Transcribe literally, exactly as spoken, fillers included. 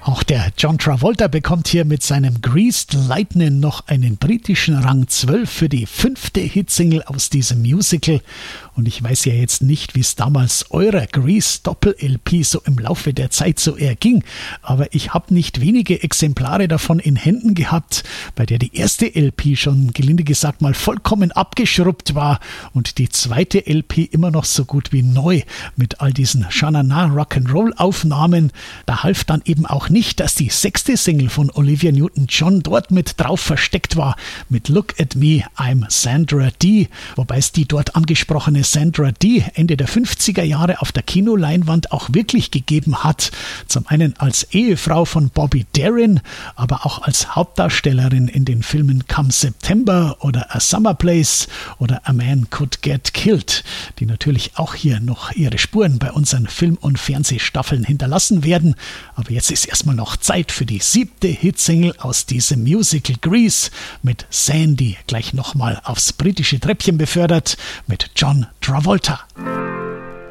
Auch der John Travolta bekommt hier mit seinem Greased Lightning noch einen britischen Rang zwölf für die fünfte Hitsingle aus diesem Musical. Und ich weiß ja jetzt nicht, wie es damals eurer Grease Doppel-L P so im Laufe der Zeit so erging, aber ich habe nicht wenige Exemplare davon in Händen gehabt, bei der die erste L P schon gelinde gesagt mal vollkommen abgeschrubbt war und die zweite L P immer noch so gut wie neu mit all diesen Sha-Na-Na Rock'n'Roll-Aufnahmen. Da half dann eben auch nicht, dass die sechste Single von Olivia Newton-John dort mit drauf versteckt war, mit Look at Me, I'm Sandra Dee, wobei es die dort angesprochene Sandra Dee Ende der fünfziger Jahre auf der Kinoleinwand auch wirklich gegeben hat. Zum einen als Ehefrau von Bobby Darin, aber auch als Hauptdarstellerin in den Filmen Come September oder A Summer Place oder A Man Could Get Killed, die natürlich auch hier noch ihre Spuren bei unseren Film- und Fernsehstaffeln hinterlassen werden. Aber jetzt ist erstmal noch Zeit für die siebte Hitsingle aus diesem Musical Grease mit Sandy, gleich nochmal aufs britische Treppchen befördert mit John Travolta.